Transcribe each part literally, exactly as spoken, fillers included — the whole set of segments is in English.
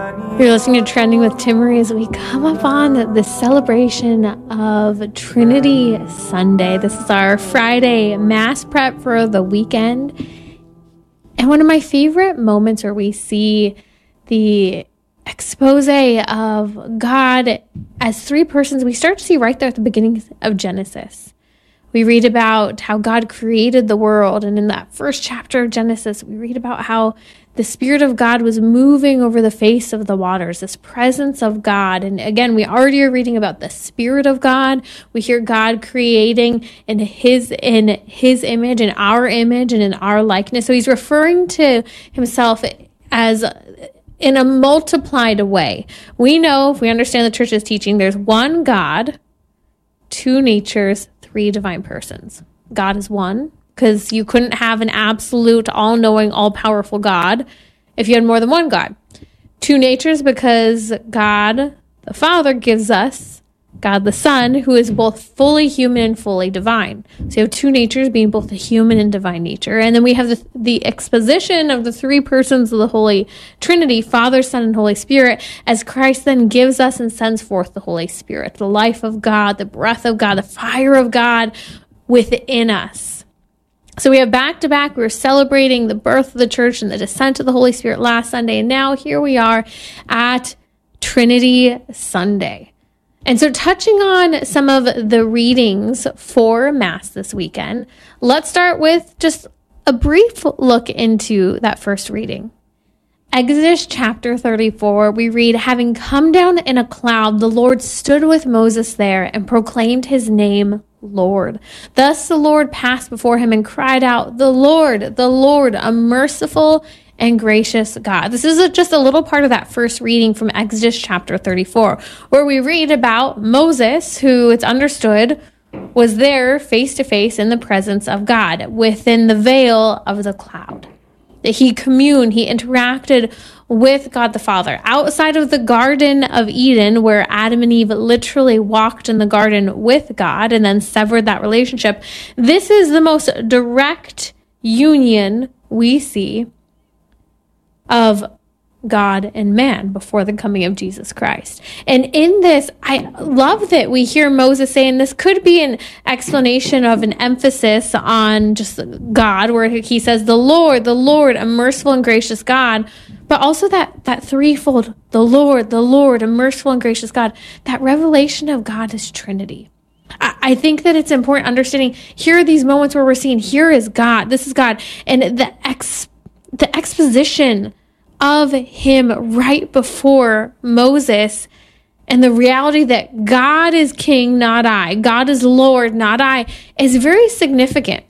You're listening to Trending with Timmerie as we come up on the celebration of Trinity Sunday. This is our Friday Mass prep for the weekend. And one of my favorite moments where we see the expose of God as three persons, we start to see right there at the beginning of Genesis. We read about how God created the world. And in that first chapter of Genesis, we read about how the Spirit of God was moving over the face of the waters, this presence of God. And again, we already are reading about the Spirit of God. We hear God creating in his, in his image, in our image, and in our likeness. So he's referring to himself as in a multiplied way. We know, if we understand the church's teaching, there's one God, two natures, three divine persons. God is one, because you couldn't have an absolute, all-knowing, all-powerful God if you had more than one God. Two natures, because God the Father gives us God the Son, who is both fully human and fully divine. So you have two natures being both the human and divine nature. And then we have the, the exposition of the three persons of the Holy Trinity, Father, Son, and Holy Spirit, as Christ then gives us and sends forth the Holy Spirit, the life of God, the breath of God, the fire of God within us. So we have back-to-back, we were celebrating the birth of the church and the descent of the Holy Spirit last Sunday, and now here we are at Trinity Sunday. And so touching on some of the readings for Mass this weekend, let's start with just a brief look into that first reading. Exodus chapter thirty-four, we read, having come down in a cloud, the Lord stood with Moses there and proclaimed his name, Lord. Thus the Lord passed before him and cried out, the Lord, the Lord, a merciful and gracious God. This is a, just a little part of that first reading from Exodus chapter thirty-four, where we read about Moses, who it's understood was there face to face in the presence of God within the veil of the cloud. That he communed, he interacted with God the Father outside of the Garden of Eden, where Adam and Eve literally walked in the garden with God and then severed that relationship. This is the most direct union we see of God and man before the coming of Jesus Christ. And in this, I love that we hear Moses saying this could be an explanation of an emphasis on just God, where he says, the Lord, the Lord, a merciful and gracious God, but also that, that threefold, the Lord, the Lord, a merciful and gracious God, that revelation of God is Trinity. I, I think that it's important understanding, here are these moments where we're seeing, here is God, this is God, and the ex, the exposition of him right before Moses, and the reality that God is king, not I, God is Lord, not I, is very significant,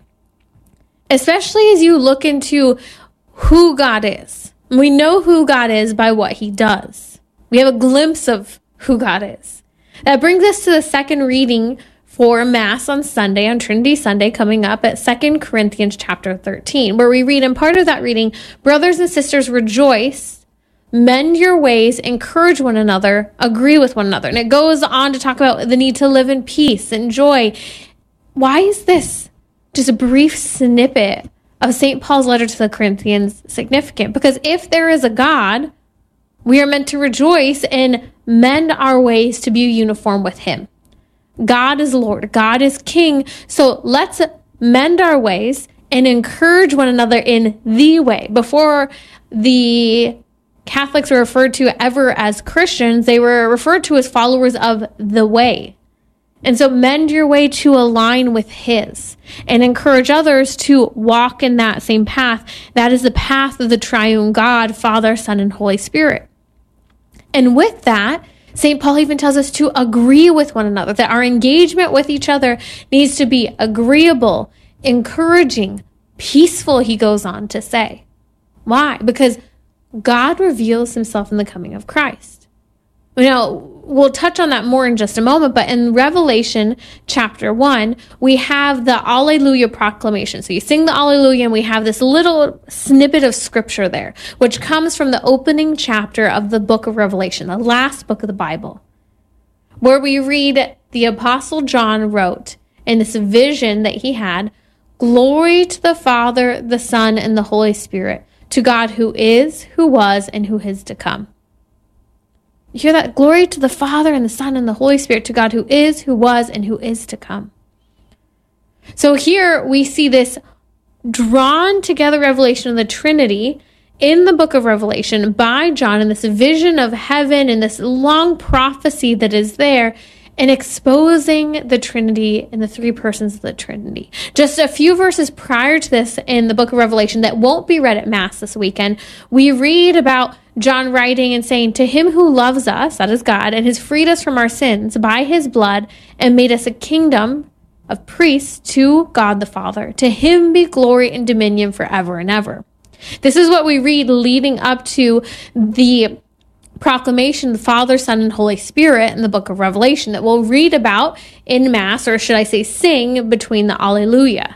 especially as you look into who God is. We know who God is by what he does. We have a glimpse of who God is. That brings us to the second reading for Mass on Sunday, on Trinity Sunday, coming up at Second Corinthians chapter thirteen, where we read in part of that reading, brothers and sisters, rejoice, mend your ways, encourage one another, agree with one another. And it goes on to talk about the need to live in peace and joy. Why is this just a brief snippet of Saint Paul's letter to the Corinthians significant? Because if there is a God, we are meant to rejoice and mend our ways to be uniform with him. God is Lord. God is King. So let's mend our ways and encourage one another in the way. Before the Catholics were referred to ever as Christians, they were referred to as followers of the way. And so mend your way to align with his and encourage others to walk in that same path. That is the path of the triune God, Father, Son, and Holy Spirit. And with that, Saint Paul even tells us to agree with one another, that our engagement with each other needs to be agreeable, encouraging, peaceful, he goes on to say. Why? Because God reveals himself in the coming of Christ. Now, we'll touch on that more in just a moment, but in Revelation chapter one, we have the Alleluia proclamation. So you sing the Alleluia, and we have this little snippet of scripture there, which comes from the opening chapter of the book of Revelation, the last book of the Bible, where we read, the Apostle John wrote in this vision that he had, glory to the Father, the Son, and the Holy Spirit, to God who is, who was, and who is to come. You hear that? Glory to the Father and the Son and the Holy Spirit, to God who is, who was, and who is to come. So here we see this drawn together revelation of the Trinity in the book of Revelation by John, and this vision of heaven and this long prophecy that is there, and exposing the Trinity and the three persons of the Trinity. Just a few verses prior to this in the book of Revelation that won't be read at Mass this weekend, we read about John writing and saying, to him who loves us, that is God, and has freed us from our sins by his blood and made us a kingdom of priests to God the Father. To him be glory and dominion forever and ever. This is what we read leading up to the proclamation of the Father, Son, and Holy Spirit in the book of Revelation that we'll read about in Mass, or should I say sing, between the Alleluia.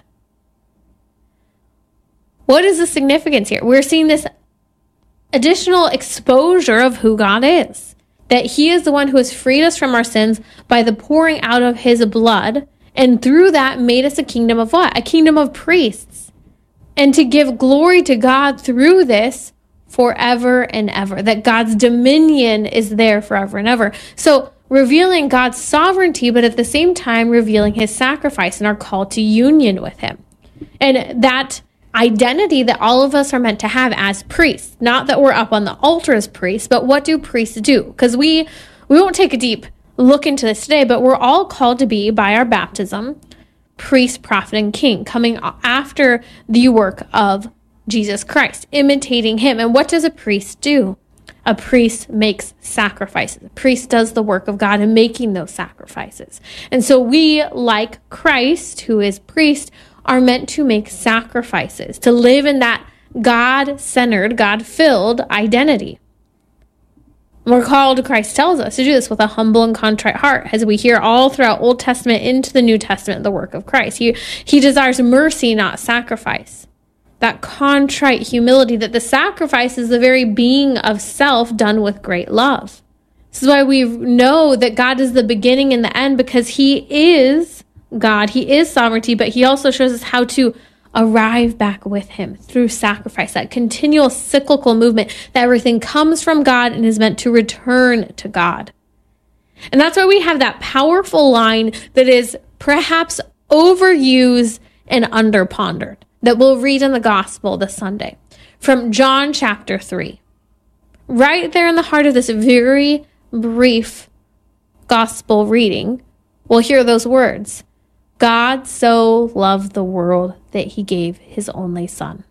What is the significance here? We're seeing this additional exposure of who God is, that he is the one who has freed us from our sins by the pouring out of his blood, and through that made us a kingdom of what? A kingdom of priests. And to give glory to God through this forever and ever, that God's dominion is there forever and ever. So revealing God's sovereignty, but at the same time revealing his sacrifice and our call to union with him. And that identity that all of us are meant to have as priests, not that we're up on the altar as priests, but what do priests do? Because we, we won't take a deep look into this today, but we're all called to be, by our baptism, priest, prophet, and king, coming after the work of Jesus Christ, imitating him. And what does a priest do? A priest makes sacrifices. A priest does the work of God in making those sacrifices. And so we, like Christ, who is priest, are meant to make sacrifices, to live in that God-centered, God-filled identity. We're called, Christ tells us, to do this with a humble and contrite heart, as we hear all throughout Old Testament into the New Testament, the work of Christ. He, he desires mercy, not sacrifice. That contrite humility, that the sacrifice is the very being of self done with great love. This is why we know that God is the beginning and the end, because he is God. He is sovereignty, but he also shows us how to arrive back with him through sacrifice, that continual cyclical movement, that everything comes from God and is meant to return to God. And that's why we have that powerful line that is perhaps overused and underpondered, that we'll read in the gospel this Sunday from John chapter three. Right there in the heart of this very brief gospel reading, we'll hear those words. God so loved the world that he gave his only son.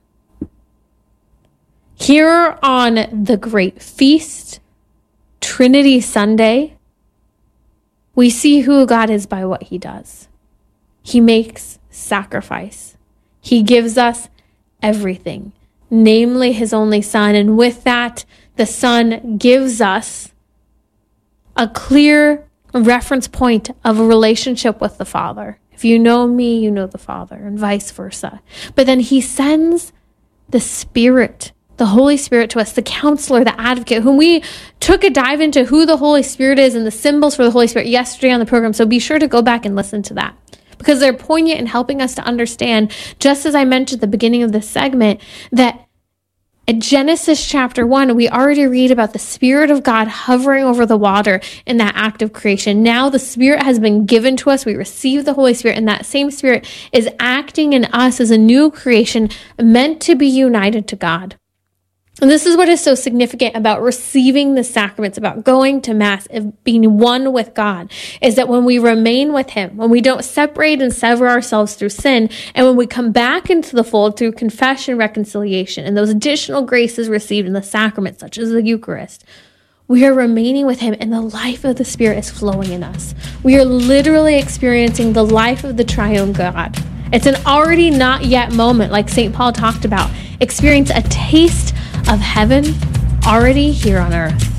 Here on the great feast, Trinity Sunday, we see who God is by what he does. He makes sacrifice. He gives us everything, namely his only son. And with that, the son gives us a clear reference point of a relationship with the Father. If you know me, you know the Father, and vice versa. But then he sends the Spirit, the Holy Spirit to us, the counselor, the advocate, whom we took a dive into who the Holy Spirit is and the symbols for the Holy Spirit yesterday on the program. So be sure to go back and listen to that, because they're poignant in helping us to understand, just as I mentioned at the beginning of this segment, that in Genesis chapter one, we already read about the Spirit of God hovering over the water in that act of creation. Now the Spirit has been given to us. We receive the Holy Spirit, and that same Spirit is acting in us as a new creation meant to be united to God. And this is what is so significant about receiving the sacraments, about going to Mass, of being one with God, is that when we remain with him, when we don't separate and sever ourselves through sin, and when we come back into the fold through confession, reconciliation, and those additional graces received in the sacraments, such as the Eucharist, we are remaining with him, and the life of the Spirit is flowing in us. We are literally experiencing the life of the triune God. It's an already not yet moment, like Saint Paul talked about. Experience a taste of heaven already here on earth.